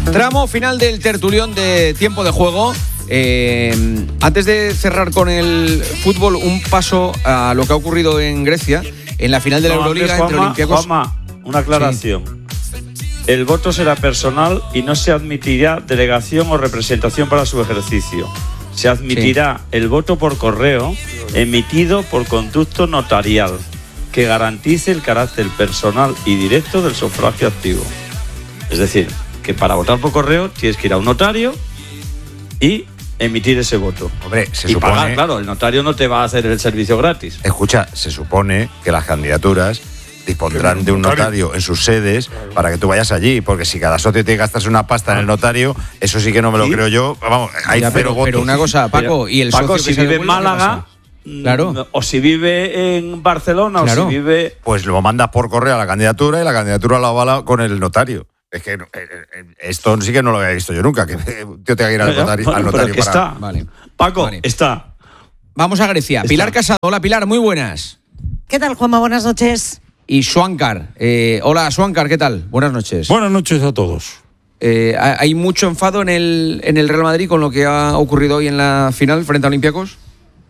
Tramo final del tertulión de tiempo de juego. Antes de cerrar con el fútbol, un paso a lo que ha ocurrido en Grecia en la final de la Euroliga entre Olympiacos. Juanma, una aclaración. Sí. El voto será personal y no se admitirá delegación o representación para su ejercicio. Se admitirá el voto por correo emitido por conducto notarial que garantice el carácter personal y directo del sufragio activo. Es decir, que para votar por correo tienes que ir a un notario y emitir ese voto. Hombre, se y supone, pagar, claro, el notario no te va a hacer el servicio gratis. Escucha, se supone que las candidaturas dispondrán de un notario en sus sedes para que tú vayas allí, porque si cada socio tiene que gastarse una pasta en el notario, eso sí que no me lo creo yo. Vamos, hay cero votos. Pero una cosa, Paco, y el Paco, socio si vive en Málaga, claro, o si vive en Barcelona, claro, o si vive... Pues lo mandas por correo a la candidatura y la candidatura la avala con el notario. Es que esto sí que no lo había visto yo nunca, que yo tenga que ir al notario, pero para... está. Vale. Paco, vale. Está. Vamos a Grecia. Está. Pilar Casado. Hola, Pilar, muy buenas. ¿Qué tal, Juanma? Buenas noches. Y Swankar. Hola, Swankar, ¿qué tal? Buenas noches. Buenas noches a todos. ¿Hay mucho enfado en el Real Madrid con lo que ha ocurrido hoy en la final frente a Olympiacos?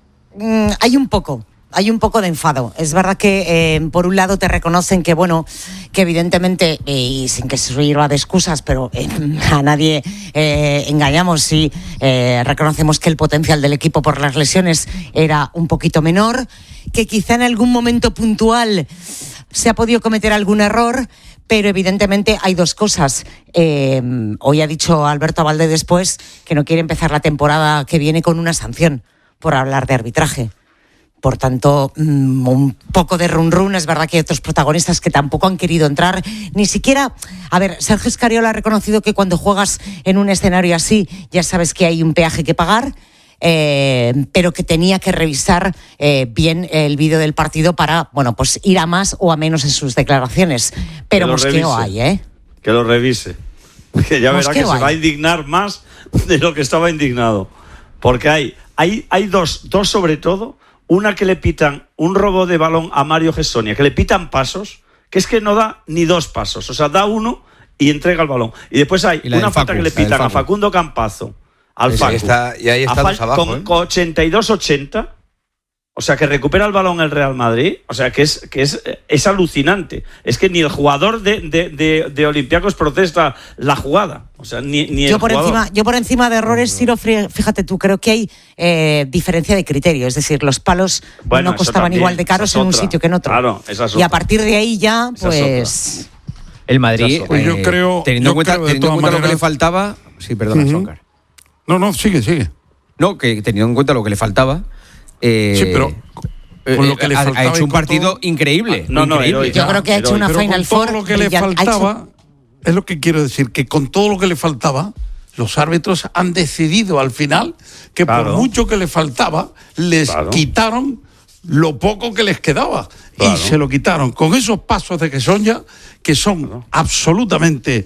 Hay un poco de enfado. Es verdad que por un lado te reconocen que, bueno, que evidentemente, y sin que se sirva de excusas, pero a nadie engañamos si reconocemos que el potencial del equipo por las lesiones era un poquito menor, que quizá en algún momento puntual se ha podido cometer algún error, pero evidentemente hay dos cosas. Hoy ha dicho Alberto Abalde después que no quiere empezar la temporada que viene con una sanción por hablar de arbitraje. Por tanto, un poco de run-run. Es verdad que hay otros protagonistas que tampoco han querido entrar. Ni siquiera... A ver, Sergio Escariola ha reconocido que cuando juegas en un escenario así ya sabes que hay un peaje que pagar, pero que tenía que revisar bien el vídeo del partido para, bueno, pues ir a más o a menos en sus declaraciones. Pero mosqueo hay, ¿eh? Que lo revise. Que ya verá que se va a indignar más de lo que estaba indignado. Porque hay dos sobre todo. Una que le pitan un robo de balón a Mario Gessonia, que le pitan pasos, que es que no da ni dos pasos. O sea, da uno y entrega el balón. Y después hay una falta que le pitan a Facundo Campazo, al Facu. Y ahí está dos abajo. Con 82-80. O sea, que recupera el balón el Real Madrid. O sea, que es alucinante. Es que ni el jugador de Olympiacos protesta la jugada. O sea, ni el jugador. Yo por encima de errores, Ciro, fíjate tú, creo que hay diferencia de criterio. Es decir, los palos no costaban igual de caros en un sitio que en otro. Claro, esa es otra. Y a partir de ahí ya, pues... El Madrid, pues yo creo, teniendo en cuenta lo que le faltaba... Sí, perdona, Swankar. No, sigue. No, que teniendo en cuenta lo que le faltaba... sí, pero con lo que le faltaba ha hecho un partido increíble. Increíble. Yo creo que ha hecho una Final Four. Todo lo que le faltaba, es lo que quiero decir, que con todo lo que le faltaba, los árbitros han decidido al final que por mucho que le faltaba, les quitaron lo poco que les quedaba. Y se lo quitaron con esos pasos de Gessonia que son absolutamente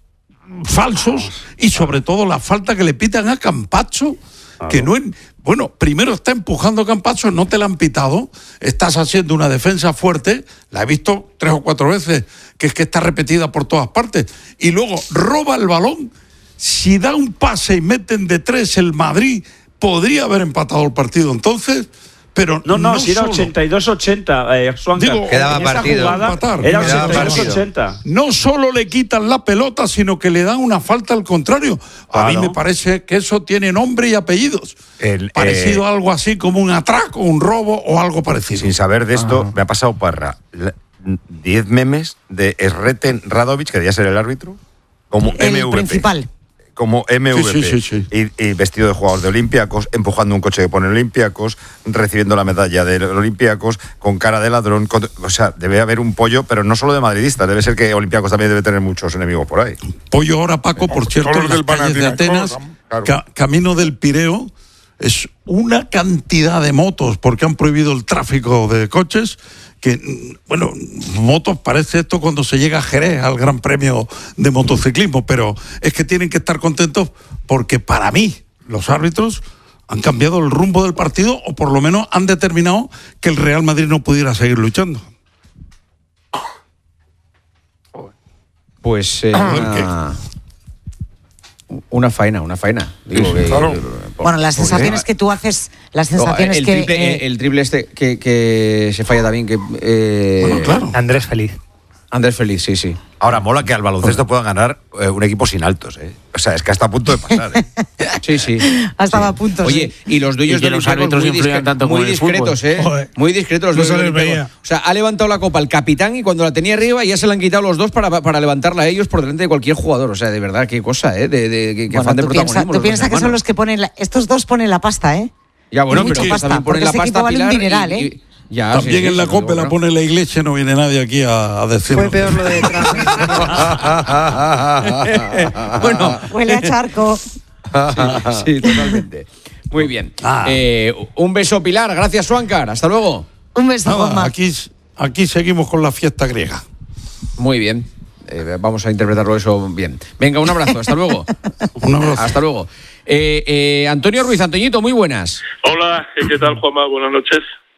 falsos, y sobre todo la falta que le pitan a Campazzo, que no es... Bueno, primero está empujando a Campazzo, no te la han pitado, estás haciendo una defensa fuerte, la he visto 3 o 4 veces, que es que está repetida por todas partes, y luego roba el balón. Si da un pase y meten de 3 el Madrid, podría haber empatado el partido entonces, pero no si era 82-80, Swankar, quedaba partido. Era 82-80. No solo le quitan la pelota, sino que le dan una falta al contrario. A mí me parece que eso tiene nombre y apellidos. Parecido a algo así como un atraco, un robo o algo parecido. Sin saber de esto, me ha pasado Parra 10 memes de Sreten Radovic, que debía ser el árbitro, como el MVP. Principal. Como MVP. Sí. Y vestido de jugador de Olympiacos, empujando un coche que pone Olympiacos, recibiendo la medalla de Olympiacos, con cara de ladrón. O sea, debe haber un pollo, pero no solo de madridistas. Debe ser que Olympiacos también debe tener muchos enemigos por ahí. Pollo ahora, Paco, por cierto, en las calles de Atenas, camino del Pireo, es una cantidad de motos, porque han prohibido el tráfico de coches, que, bueno, motos parece esto cuando se llega a Jerez, al Gran Premio de motociclismo, pero es que tienen que estar contentos porque para mí los árbitros han cambiado el rumbo del partido, o por lo menos han determinado que el Real Madrid no pudiera seguir luchando. Pues Una faena. Digo, claro. Bueno, las sensaciones que tú haces, las sensaciones el que... triple, el triple este que se falla también, que... Bueno, claro. Andrés Feliz. Andrés Feliz, sí. Ahora mola que al baloncesto puedan ganar un equipo sin altos, ¿eh? O sea, es que está a punto de pasar, ¿eh? Sí. Estaba a punto. Oye, y los dueños de los árbitros influyen tanto como muy en el discretos, fútbol. Joder. Muy discretos los dueños de Olympiacos. O sea, ha levantado la copa el capitán y cuando la tenía arriba ya se la han quitado los dos para levantarla a ellos por delante de cualquier jugador. O sea, de verdad, qué cosa, ¿eh? Qué afán de protagonismo. Tú piensas que son los que ponen... estos dos ponen la pasta, ¿eh? Ya, bueno, pero ellos también ponen la pasta, vale un dineral, ¿eh? Ya, También en la copa la pone la iglesia, no viene nadie aquí a decirlo. Fue peor lo de Trump. Bueno, huele a charco. Sí, totalmente. Muy bien. Un beso, Pilar. Gracias, Suancar. Hasta luego. Un beso, Juanma. Aquí seguimos con la fiesta griega. Muy bien. Vamos a interpretarlo eso bien. Venga, un abrazo. Hasta luego. Un abrazo. Hasta luego. Antonio Ruiz, Antoñito, muy buenas. Hola, ¿qué tal, Juanma? Buenas noches.